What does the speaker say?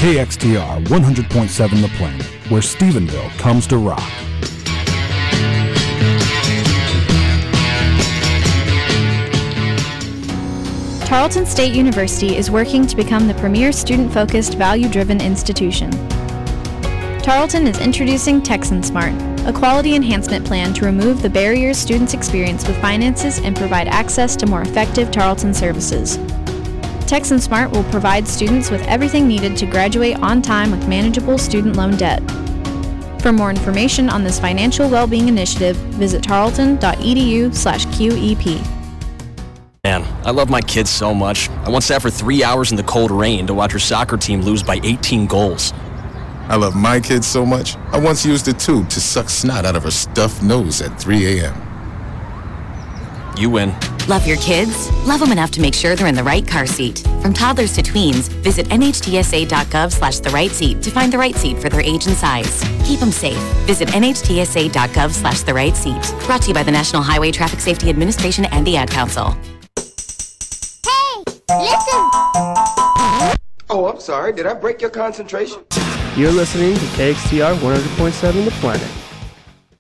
KXTR 100.7 The Planet, where Stephenville comes to rock. Tarleton State University is working to become the premier student-focused, value-driven institution. Tarleton is introducing Texan Smart, a quality enhancement plan to remove the barriers students experience with finances and provide access to more effective Tarleton services. Texan Smart will provide students with everything needed to graduate on time with manageable student loan debt. For more information on this financial well-being initiative, visit tarleton.edu/QEP. Man, I love my kids so much. I once sat for 3 hours in the cold rain to watch her soccer team lose by 18 goals. I love my kids so much, I once used a tube to suck snot out of her stuffed nose at 3 a.m. You win. Love your kids? Love them enough to make sure they're in the right car seat. From toddlers to tweens, visit nhtsa.gov/the-right-seat to find the right seat for their age and size. Keep them safe. Visit nhtsa.gov/the-right-seat. Brought to you by the National Highway Traffic Safety Administration and the Ad Council. Hey, listen! Oh, I'm sorry. Did I break your concentration? You're listening to KXTR 100.7 The Planet.